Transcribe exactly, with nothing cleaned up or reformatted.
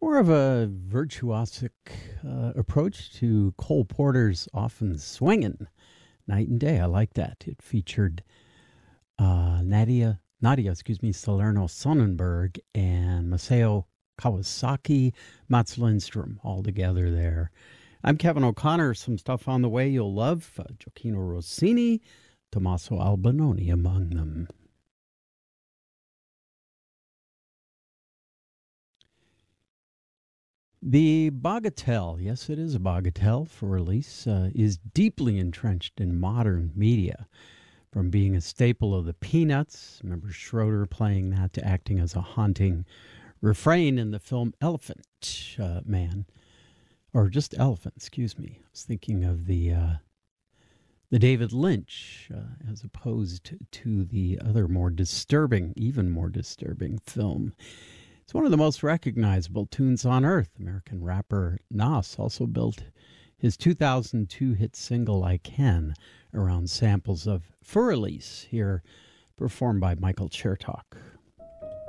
More of a virtuosic uh, approach to Cole Porter's Often Swingin' Night and Day. I like that. It featured uh, Nadia, Nadia, excuse me, Salerno Sonnenberg and Masao Kawasaki, Mats Lindstrom all together there. I'm Kevin O'Connor. Some stuff on the way you'll love. Uh, Gioacchino Rossini, Tommaso Albinoni among them. The Bagatelle, yes, it is a Bagatelle for release, uh, is deeply entrenched in modern media. From being a staple of the Peanuts, remember Schroeder playing that, to acting as a haunting refrain in the film Elephant uh, Man, or just Elephant, excuse me. I was thinking of the uh, the David Lynch, uh, as opposed to the other more disturbing, even more disturbing film. It's one of the most recognizable tunes on earth. American rapper Nas also built his two thousand two hit single I Can around samples of For Elise, here performed by Michael Chertok.